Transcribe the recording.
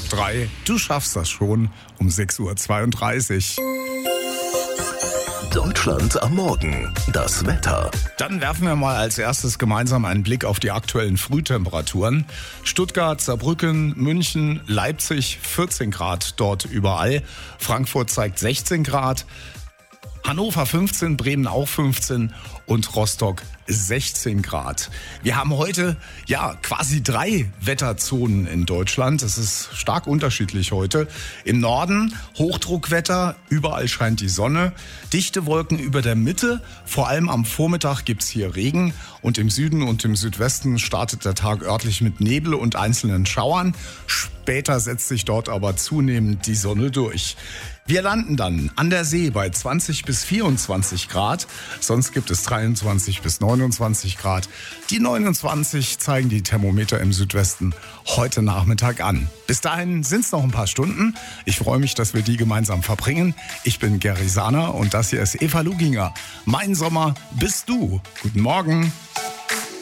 3. Du schaffst das schon um 6.32 Uhr. Deutschland am Morgen. Das Wetter. Dann werfen wir mal als erstes gemeinsam einen Blick auf die aktuellen Frühtemperaturen. Stuttgart, Saarbrücken, München, Leipzig 14 Grad dort überall. Frankfurt zeigt 16 Grad. Hannover 15, Bremen auch 15 und Rostock 16 Grad. Wir haben heute quasi 3 Wetterzonen in Deutschland. Es ist stark unterschiedlich heute. Im Norden Hochdruckwetter, überall scheint die Sonne. Dichte Wolken über der Mitte, vor allem am Vormittag gibt's hier Regen. Und im Süden und im Südwesten startet der Tag örtlich mit Nebel und einzelnen Schauern. Später setzt sich dort aber zunehmend die Sonne durch. Wir landen dann an der See bei 20 bis 24 Grad. Sonst gibt es 23 bis 29 Grad. Die 29 zeigen die Thermometer im Südwesten heute Nachmittag an. Bis dahin sind es noch ein paar Stunden. Ich freue mich, dass wir die gemeinsam verbringen. Ich bin Gary Sahner und das hier ist Eva Luginger. Mein Sommer bist du. Guten Morgen.